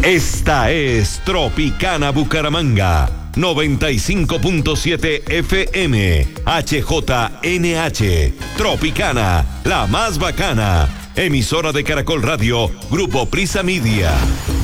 Esta es Tropicana Bucaramanga, 95.7 FM, HJNH, Tropicana, la más bacana, emisora de Caracol Radio, Grupo Prisa Media.